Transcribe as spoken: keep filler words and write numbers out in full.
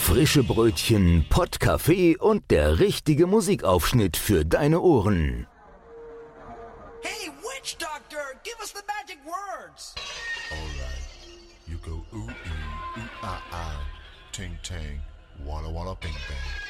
Frische Brötchen, Pottkaffee und der richtige Musikaufschnitt für deine Ohren. Hey, witch doctor, give us the magic words. Alright, you go ooh ee, ooh ah ah, ting tang, walla walla bing bang.